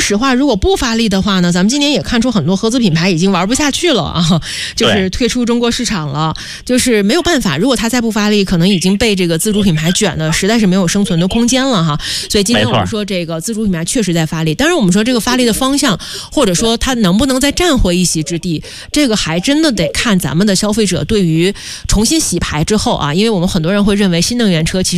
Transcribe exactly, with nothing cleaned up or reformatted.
实话，如果不发力的话呢，咱们今年也看出很多合资品牌已经玩不下去了啊，就是退出中国市场了，就是没有办法。如果它再不发力，可能已经被这个自主品牌卷的实在是没有生存的空间了哈。所以今天我们说这个自主品牌确实在发力，当然我们说这个发力的方向，或者说它能不能再占回一席之地，这个还真的得看咱们的消费者对于重新洗牌之后啊，因为我们很多人会认为新能源车其实